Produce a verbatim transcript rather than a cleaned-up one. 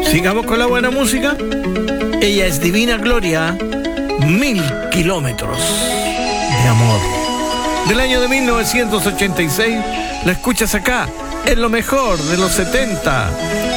Sigamos con la buena música. Ella es Divina Gloria, Mil Kilómetros de Amor. Del año de mil novecientos ochenta y seis, la escuchas acá, en lo mejor de los setenta.